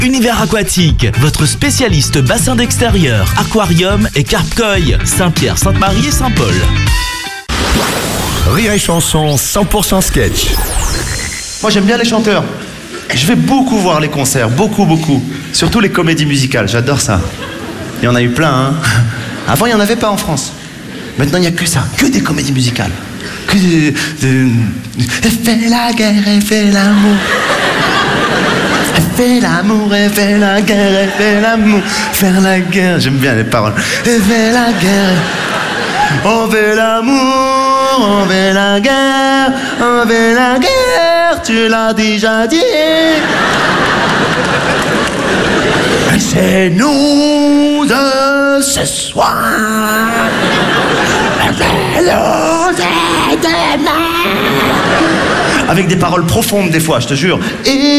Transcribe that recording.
Univers Aquatique, votre spécialiste bassin d'extérieur, aquarium et carpe-koi. Saint-Pierre, Sainte-Marie et Saint-Paul. Rire et chanson 100% sketch. Moi j'aime bien les chanteurs. Je vais beaucoup voir les concerts, beaucoup. Surtout les comédies musicales, j'adore ça. Il y en a eu plein, hein. Avant il n'y en avait pas en France. Maintenant il n'y a que ça, que des comédies musicales. Que Elle fait la guerre, elle fait l'amour. Elle fait l'amour, elle fait la guerre, elle fait l'amour. Faire la guerre, j'aime bien les paroles. Elle fait la guerre. On fait l'amour, on fait la guerre, on fait la guerre, tu l'as déjà dit. Et c'est nous de ce soir. Avec des paroles profondes des fois, je te jure. Et